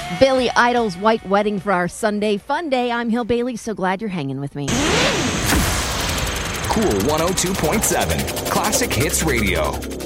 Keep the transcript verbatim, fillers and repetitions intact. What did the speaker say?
Billy Idol's White Wedding for our Sunday Fun Day. I'm Hill Bailey, so glad you're hanging with me. Cool one oh two point seven, Classic Hits Radio.